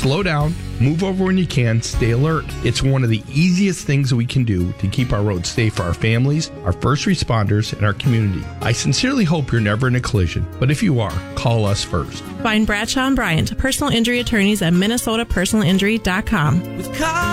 Slow down, move over when you can, stay alert. It's one of the easiest things we can do to keep our roads safe for our families, our first responders, and our community. I sincerely hope you're never in a collision, but if you are, call us first. Find Bradshaw and Bryant, personal injury attorneys at minnesotapersonalinjury.com.